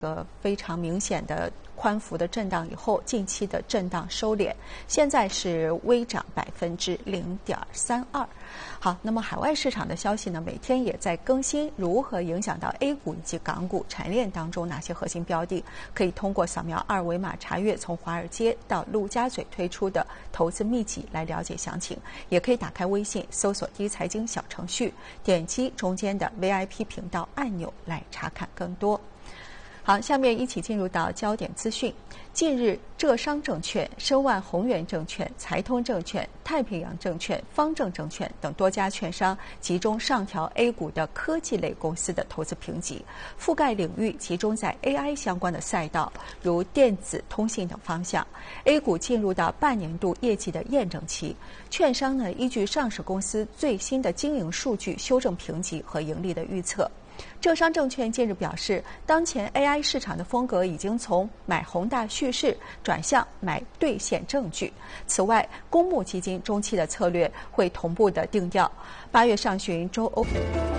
非常明显的宽幅的震荡以后，近期的震荡收敛，现在是微涨0.32%。好，那么海外市场的消息呢，每天也在更新，如何影响到 A 股以及港股产业链当中哪些核心标的，可以通过扫描二维码查阅从华尔街到陆家嘴推出的投资秘籍来了解详情，也可以打开微信搜索第一财经小程序，点击中间的 VIP 频道按钮来查看更多。好，下面一起进入到焦点资讯。近日，浙商证券、申万宏源证券、财通证券、太平洋证券、方正证券等多家券商集中上调 A 股的科技类公司的投资评级，覆盖领域集中在 AI 相关的赛道，如电子、通信等方向。A 股进入到半年度业绩的验证期，券商呢依据上市公司最新的经营数据修正评级和盈利的预测。浙商证券近日表示，当前 AI 市场的风格已经从买宏大叙事转向买兑现证据。此外，公募基金中期的策略会同步的定调。8月上旬，周欧。